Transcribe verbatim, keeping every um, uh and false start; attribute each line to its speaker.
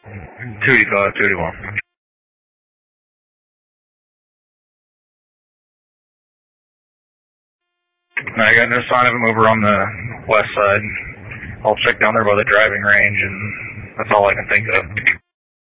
Speaker 1: two eighty-five, two eighty-one. I got no sign of him over on the west side. I'll check down there by the driving range, and that's all I can think of.